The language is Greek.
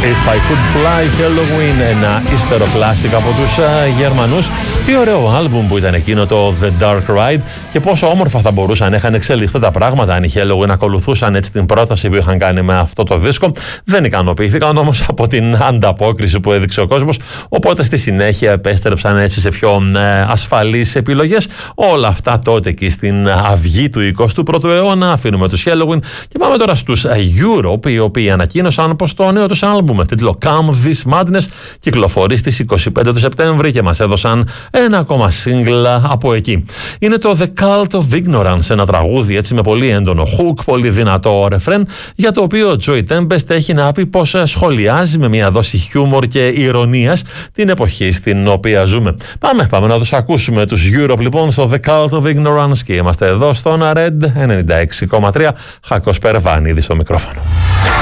If I Could Fly, Halloween, ένα ύστερο κλάσικ από τους Γερμανούς. Τι ωραίο άλμπουμ που ήταν εκείνο το The Dark Ride και πόσο όμορφα θα μπορούσαν να είχαν εξελιχθεί τα πράγματα αν οι Halloween ακολουθούσαν έτσι την πρόταση που είχαν κάνει με αυτό το δίσκο. Δεν ικανοποιήθηκαν όμως από την ανταπόκριση που έδειξε ο κόσμος, οπότε στη συνέχεια επέστρεψαν έτσι σε πιο ασφαλείς επιλογές. Όλα αυτά τότε εκεί στην αυγή του 21ου αιώνα. Αφήνουμε τους Halloween και πάμε τώρα στους Europe, οι οποίοι ανακοίνωσαν πως το νέο τους άλμπουμ με τίτλο Come This Madness κυκλοφορεί στις 25 του Σεπτέμβρη και μας έδωσαν ένα ακόμα single από εκεί. Είναι το The Cult of Ignorance, ένα τραγούδι έτσι με πολύ έντονο hook, πολύ δυνατό ρεφρέν, για το οποίο ο Joey Tempest έχει να πει πως σχολιάζει με μια δόση χιούμορ και ηρωνίας την εποχή στην οποία ζούμε. Πάμε να τους ακούσουμε τους Europe λοιπόν στο The Cult of Ignorance και είμαστε εδώ στον Red 96,3. Χακός Περβάνιδη στο μικρόφωνο.